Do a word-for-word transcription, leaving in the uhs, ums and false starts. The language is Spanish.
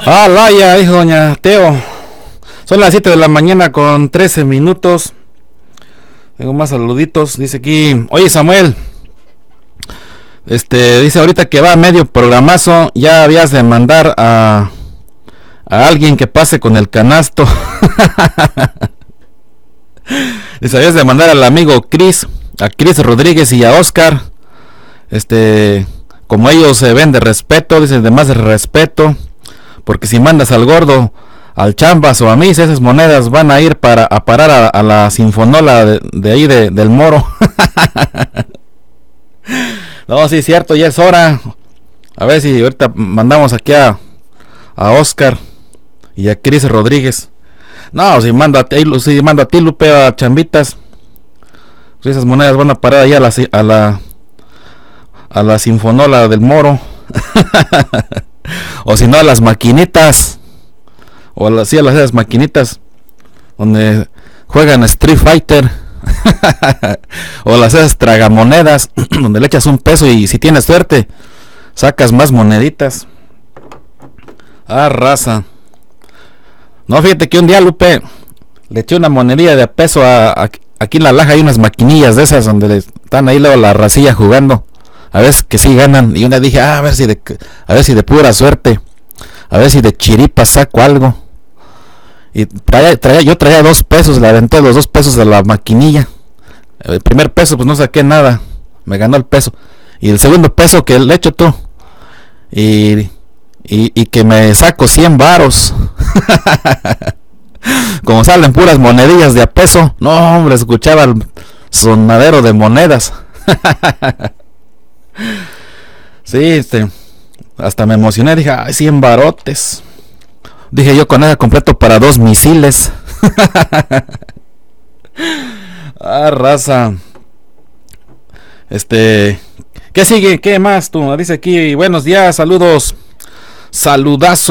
Ah, Laya, dijo doña Teo. Son las siete de la mañana con trece minutos. Tengo más saluditos. Dice aquí, oye Samuel, este, dice ahorita que va a medio programazo, ya habías de mandar a, a alguien que pase con el canasto. Dice, habías de mandar al amigo Chris, a Chris Rodríguez y a Oscar. Este, como ellos se ven de respeto, dicen de más de respeto. Porque si mandas al gordo, al Chambas o a mí, esas monedas van a ir para a parar a, a la sinfonola de, de ahí de, del Moro. No, sí, cierto, ya es hora. A ver si ahorita mandamos aquí a, a Oscar y a Cris Rodríguez. No, si mando a ti, si mando a ti, Lupe, a Chambitas, pues esas monedas van a parar ahí a la a la a la sinfonola del Moro. O si no, a las maquinitas, o a las, sí, a las, a las maquinitas donde juegan Street Fighter. O las esas tragamonedas donde le echas un peso y si tienes suerte sacas más moneditas. Ah, raza. No, fíjate que un día, Lupe, le eché una monedilla de a peso a, a, aquí en la Laja hay unas maquinillas de esas donde están ahí luego la racilla jugando. A ver que sí ganan. Y una dije, ah, a ver si de a ver si de pura suerte, a ver si de chiripa saco algo. Y traía, traía, yo traía dos pesos, le aventé los dos pesos de la maquinilla. El primer peso pues no saqué nada, me ganó el peso. Y el segundo peso que le echo tú, y, y, y que me saco cien varos. Como salen puras monedillas de a peso, no hombre, escuchaba el sonadero de monedas. Sí, este, hasta me emocioné, dije, ay, cien barotes. Dije yo, con ella completo para dos misiles. Ah, raza. Este, ¿qué sigue? ¿Qué más tú? Dice aquí, buenos días, saludos. Saludazo.